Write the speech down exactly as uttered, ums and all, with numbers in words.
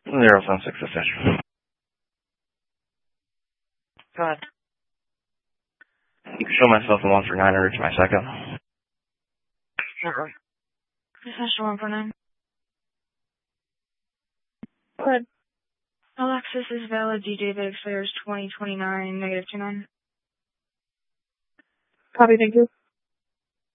Zero seven six session. Go ahead. Show myself in one for nine or reach my second. Not right. This is one for nine. Go ahead. Alexis is valid. D J that expires twenty twenty-nine, negative two nine. Copy, thank you.